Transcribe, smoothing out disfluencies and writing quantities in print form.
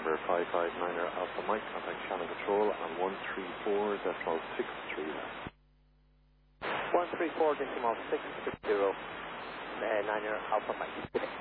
November 559er Alpha Mike, contact Shannon Control on 134.63 left. 134.660, 9er Alpha Mike.